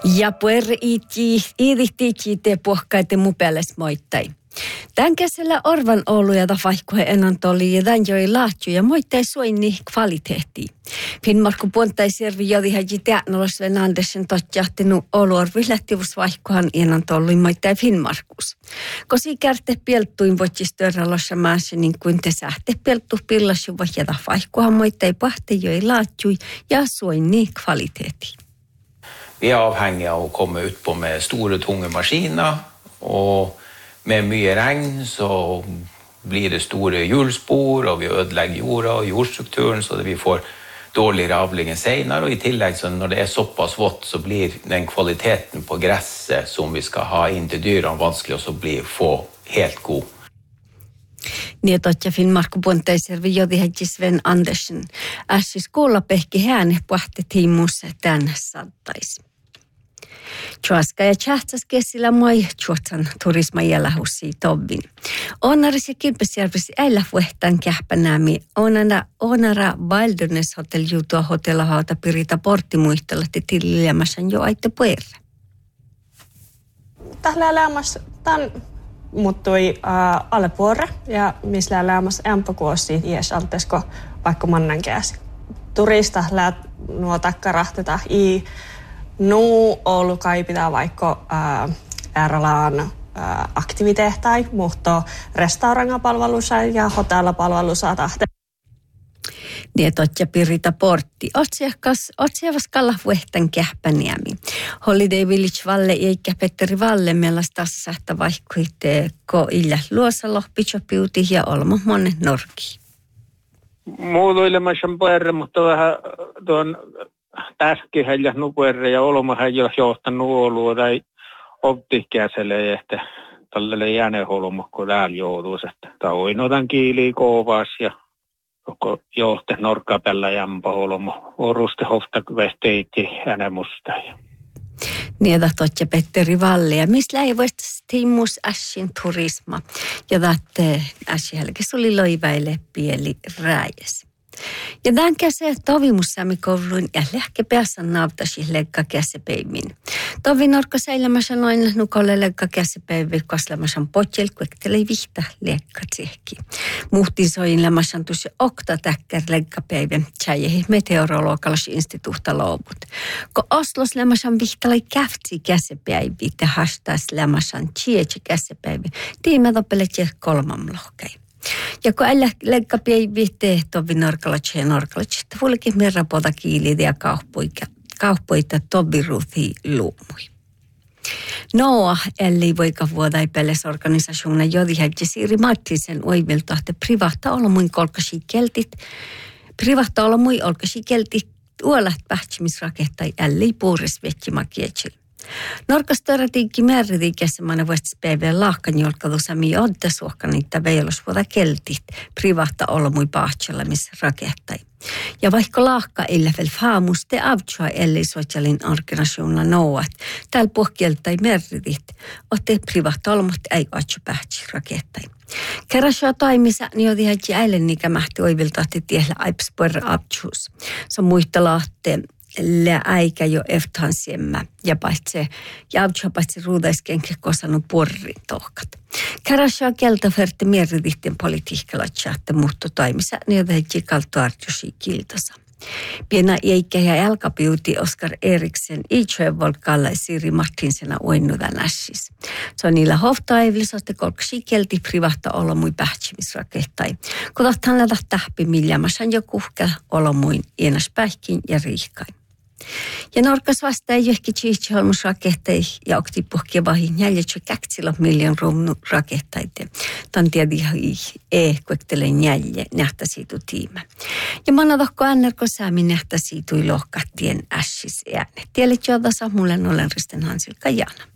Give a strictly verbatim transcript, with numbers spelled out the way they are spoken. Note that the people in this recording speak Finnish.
Ja puerre iidihtiikin te puhkaite mupeles moittai. Tän kesällä orvan ollut ja vaihkohe ennen toli ja tän joi lahtju ja moittai soinni kvaliteetti. Finnmarkku puontai servi jodi haji teänolos Sven Andersen totjahtinu olu orvi lähtivus vaihkohan ennen tolluin moittai Finnmarkus. Kosi kärte pieltuin voitsis törralossa maassa niin kuin te sähte pieltu pillasju vahjata vaihkohan moittai pahte joi lahtjui ja soinni kvaliteetti. Vi är avhängiga av att komma ut på med stora tunga maskiner och med mycket regn så blir det stora hjulspår och vi ödelägger jorda och jordstrukturen så att vi får dålig avling senare och i tillägg så när det är så pass vått så blir den kvaliteten på gräset som vi ska ha in till dyren vanskelig och så blir få helt god. Niin totta Finnmarkku puontaiservi jodi haji Sven Andersen. Ässis kuullapehki häne puhte tiimussa tän sattais. Chuaska ja tjähtsas kesillä moi chuotsan turisma jälähussi tobbin. Onaris ja Kilpesjärvis äillä vuehtaan kähpänäämi. Onana onara Wilderness Hotel jutua hotellahauta pirita porttimuistella te tillilämässän jo aitte puerre. Tällä elämässä tämän muuttui äh, alle puolre ja missä elämässä ämpäkuosi ies altesko vaikka mannen käsi. Turista läät nuo takkarahteta i nuu ollut kai pitää vaikka äh, R L A:n äh, aktiviteettai, mutta restaurangapalvelussa ja hotellapalvelussa tahte. Niin totta Pirita Portti. Otsiakas, otsiavas kalla vuehtan kähpäniämi. Holiday Village Valle eikä Petteri Valle meillä tässä sähtä vaihkuitte ko illä luosalo, pichopiuti ja olmo monen norki. Muutoilemassa puerre, mutta vähän tuon täskihän ja nupuerre ja olmahan ei ole johtanut olua tai optikäselle, että tällainen jäneholma, kun täällä joutuisi. Tauinotan kiiliä kovaas ja koko johte norkkapellä jämpä holma. Oruste hofta vesteitti hänemusta. Niin, totta Petteri Valle. Ja missä ei voisi tiimus äsken turisma. Ja tätä äsken helkes oli loivaille pieli rääjäs. Ja tämän käsä tovimussami kouluun ja lähke päässä nautasi legga käsepeimin. Tovi norko säilämässä noin nukolle legga käsepeimin kaslämässä potjel kuekteli vihta legga tsehki. Muhtin soin lämässä tuossa okta täkkär legga peivin tjäjehi meteorologikallis instituutta louvut. Ko Oslos lämässä vihta lai käftsi käsepeivi te hastas lämässä tjeje käsepeivi. Tiimet opeletje kolmamlohkei. Ja kun älä leikkapäiviä tehtävi norkalatsi ja norkalatsi, että vuolikin merran pota kiiliä ja kaupoita tobiruthi luomui. Noa, eli voika vuodai pellesorganisaationa jodi hädje Siiri Martinsen oivilta, että privahta olla muin kolkasi keltit, privahta olla muin olkasi keltit uolat pähtsimisrakettai älli puures vettimakietsillä. Norkastörätiikki määrätiikessä mana vuostis päivän lahkan jolkadusami odda suohkanita veilusvuoda keltit privahta olla mui pahtsella missä rakettai. Ja vaikka lahka illä vel faamus te avtsua eli sosiaalin organisaationa nouat, täällä puhkieltai määrätit, otte privahta olla mutta ei otsu pähtsi rakettai. Kerrasua toimissa, niin jodi hätsi äilen nikä mähti oivilta, että tiellä aipsporra avtsuus. Se on muista lahte lä äikä jo eftansiemmä ja paitsi javtsa paitsi ruudaiskenke kosannut porrin tohkat. Kerrasua kelta färte mieritihten politiikalla tjahte muutto toimissa, niin jodi hätsi kaltu artjusi kiltasa. Piena eikä ja jalkapiuti Oskar Eriksen itsevolkalla Siiri Martinsena oinnudan ässis. Se on niillä hoftaivlisosta kolksi kelti privahta olla mui pähtsimisrakettai. Kun tahtaan lähdä tähpi millämässään jo kuhka olla muin ienas pähkin ja riihkain. Ja norkas vastaa johonkin tsiitsiholmusrakettai ja oktipuhkia vahin jäljetsä käksillä miljoon ruumnu rakettaite. Tämän tiedä ei kuektelen jälje nähtä siitu tiimä. Ja manna tohko annerko säämin nähtä siitui lohkahtien ässis ääne. Tielet joodasa mulle olen Risten Hansilka Jaana.